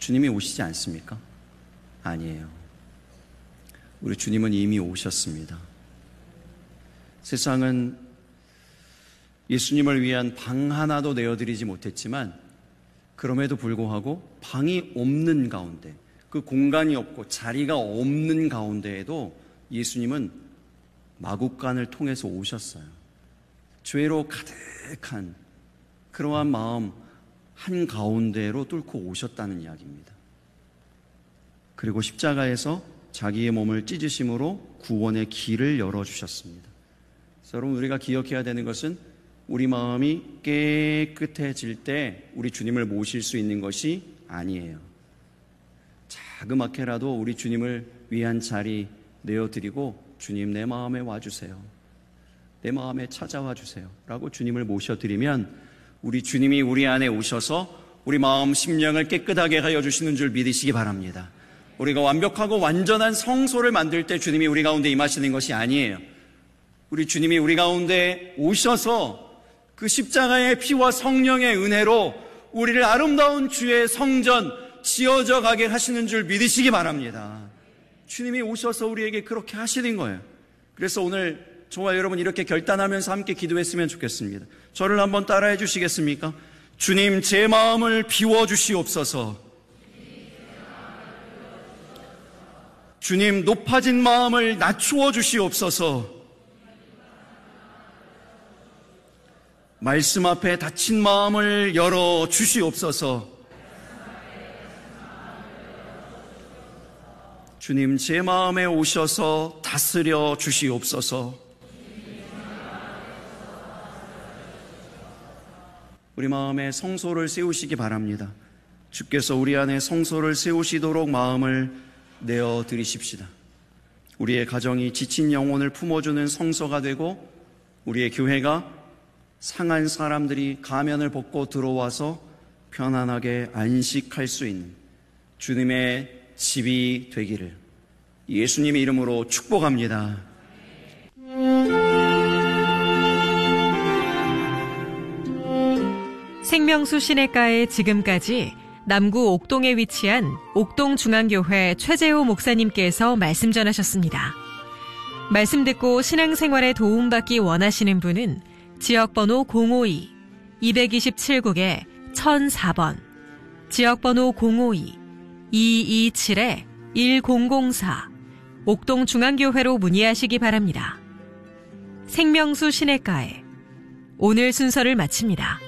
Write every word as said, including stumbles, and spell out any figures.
주님이 오시지 않습니까? 아니에요. 우리 주님은 이미 오셨습니다. 세상은 예수님을 위한 방 하나도 내어드리지 못했지만 그럼에도 불구하고 방이 없는 가운데, 그 공간이 없고 자리가 없는 가운데에도 예수님은 마국간을 통해서 오셨어요. 죄로 가득한 그러한 마음 한가운데로 뚫고 오셨다는 이야기입니다. 그리고 십자가에서 자기의 몸을 찢으심으로 구원의 길을 열어주셨습니다. 여러분, 우리가 기억해야 되는 것은 우리 마음이 깨끗해질 때 우리 주님을 모실 수 있는 것이 아니에요. 자그맣게라도 우리 주님을 위한 자리 내어드리고, 주님 내 마음에 와주세요, 내 마음에 찾아와 주세요 라고 주님을 모셔드리면 우리 주님이 우리 안에 오셔서 우리 마음 심령을 깨끗하게 하여 주시는 줄 믿으시기 바랍니다. 우리가 완벽하고 완전한 성소를 만들 때 주님이 우리 가운데 임하시는 것이 아니에요. 우리 주님이 우리 가운데 오셔서 그 십자가의 피와 성령의 은혜로 우리를 아름다운 주의 성전 지어져 가게 하시는 줄 믿으시기 바랍니다. 주님이 오셔서 우리에게 그렇게 하시는 거예요. 그래서 오늘 저와 여러분 이렇게 결단하면서 함께 기도했으면 좋겠습니다. 저를 한번 따라해 주시겠습니까? 주님, 제 마음을 비워주시옵소서. 주님, 높아진 마음을 낮추어 주시옵소서. 말씀 앞에 닫힌 마음을 열어 주시옵소서. 주님, 제 마음에 오셔서 다스려 주시옵소서. 우리 마음에 성소를 세우시기 바랍니다. 주께서 우리 안에 성소를 세우시도록 마음을 내어드리십시다. 우리의 가정이 지친 영혼을 품어주는 성소가 되고, 우리의 교회가 상한 사람들이 가면을 벗고 들어와서 편안하게 안식할 수 있는 주님의 집이 되기를 예수님의 이름으로 축복합니다. 생명수 시내가에 지금까지 남구 옥동에 위치한 옥동중앙교회 최재호 목사님께서 말씀 전하셨습니다. 말씀 듣고 신앙생활에 도움받기 원하시는 분은 지역번호 공오이 이이칠 국에 천사 번, 지역번호 공오이 이이칠 일공공사 옥동중앙교회로 문의하시기 바랍니다. 생명수 시내가에 오늘 순서를 마칩니다.